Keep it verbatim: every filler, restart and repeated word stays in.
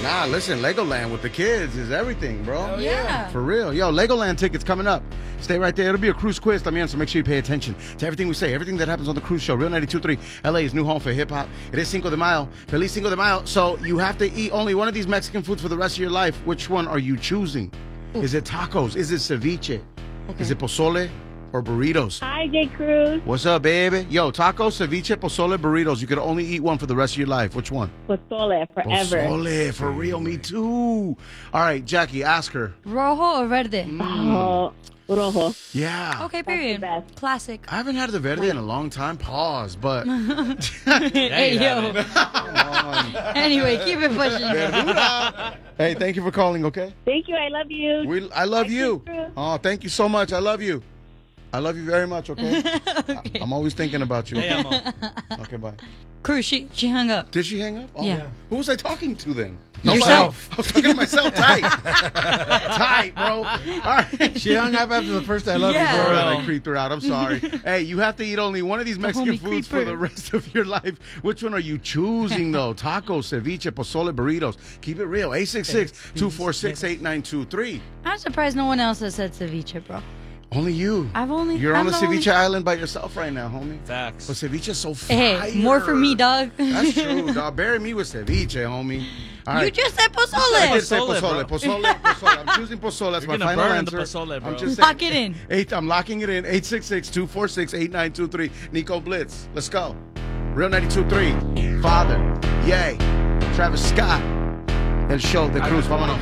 Nah, listen, Legoland with the kids is everything, bro. Oh, yeah. For real. Yo, Legoland tickets coming up. Stay right there. It'll be a cruise quiz también, so make sure you pay attention to everything we say, everything that happens on the cruise show. Real ninety-two point three, L A's new home for hip-hop. It is Cinco de Mayo. Feliz Cinco de Mayo. So you have to eat only one of these Mexican foods for the rest of your life. Which one are you choosing? Ooh. Is it tacos? Is it ceviche? Okay. Is it pozole? Or burritos? Hi, J. Cruz. What's up, baby? Yo, tacos, ceviche, pozole, burritos. You could only eat one for the rest of your life. Which one? Pozole, forever. Pozole, for real, me too. All right, Jackie, ask her. Rojo or verde? Mm. Oh, rojo. Yeah. Okay, period. Classic. I haven't had the verde in a long time. Pause, but. Hey, yo. Anyway, keep it pushing. Hey, thank you for calling, okay? Thank you. I love you. We, I love Bye, you. Oh, thank you so much. I love you. I love you very much, okay? Okay. I, I'm always thinking about you. Hey, amo. Okay, bye. Cruz, she, she hung up. Did she hang up? Oh, Yeah. Who was I talking to then? Yourself. I was talking to myself. Tight. Tight, bro. All right. She hung up after the first I love Yeah. you. All bro. right, I creeped her out. I'm sorry. Hey, you have to eat only one of these Mexican homie foods creeper. for the rest of your life. Which one are you choosing, though? Tacos, ceviche, pozole, burritos. Keep it real. eight six six, two four six, eight nine two three. I'm surprised no one else has said ceviche, bro. Only you. I've only. You're I'm on the the ceviche only- island by yourself right now, homie. Facts. But ceviche's so fire. Hey, more for me, dog. That's true, dog. Bury me with ceviche, homie. All right. You just said I pozole. did say Pozole, pozole, bro. pozole, pozole. I'm choosing pozole. That's You're my gonna final burn the answer. pozole, bro. I'm just Lock saying. it in. Eight, I'm locking it in. eight six six, two four six, eight nine two three. Nico Blitz. Let's go. Real ninety-two point three. Father. Yay. Travis Scott. El show de Cruz. Vámonos.